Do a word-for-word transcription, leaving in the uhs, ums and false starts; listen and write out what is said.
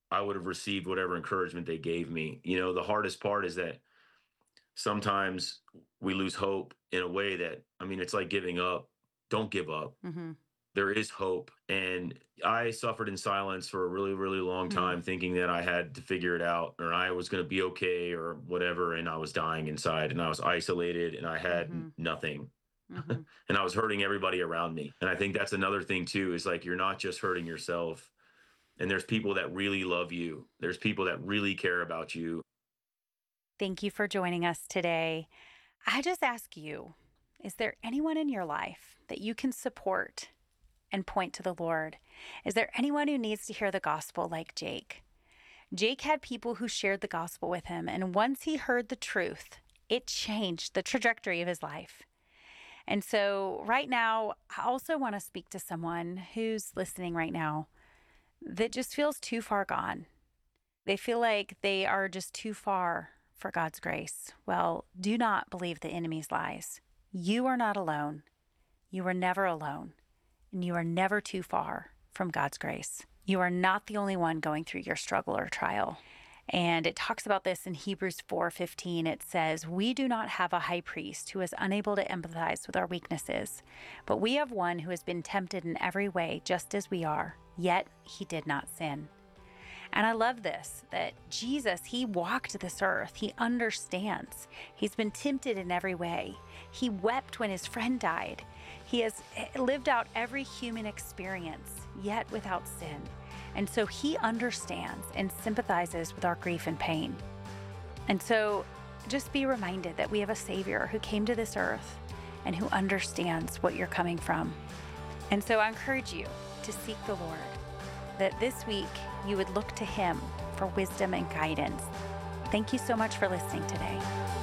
I would have received whatever encouragement they gave me. You know, the hardest part is that sometimes we lose hope in a way that, I mean, it's like giving up. Don't give up. Mhm. There is hope. And I suffered in silence for a really, really long Hmm. time, thinking that I had to figure it out or I was going to be okay or whatever. And I was dying inside and I was isolated and I had n- Mhm. nothing. Mhm. And I was hurting everybody around me. And I think that's another thing too, is like you're not just hurting yourself. And there's people that really love you. There's people that really care about you. Thank you for joining us today. I just ask you, is there anyone in your life that you can support and point to the Lord? Is there anyone who needs to hear the gospel like Jake? Jake had people who shared the gospel with him, and once he heard the truth, it changed the trajectory of his life. And so, right now, I also want to speak to someone who's listening right now that just feels too far gone. They feel like they are just too far for God's grace. Well, do not believe the enemy's lies. You are not alone. You are never alone, and you are never too far from God's grace. You are not the only one going through your struggle or trial. And it talks about this in Hebrews four fifteen. It says, "We do not have a high priest who is unable to empathize with our weaknesses, but we have one who has been tempted in every way, just as we are, yet he did not sin." And I love this, that Jesus, he walked this earth. He understands. He's been tempted in every way. He wept when his friend died. He has lived out every human experience, yet without sin. And so he understands and sympathizes with our grief and pain. And so just be reminded that we have a Savior who came to this earth and who understands what you're coming from. And so I encourage you to seek the Lord, that this week you would look to him for wisdom and guidance. Thank you so much for listening today.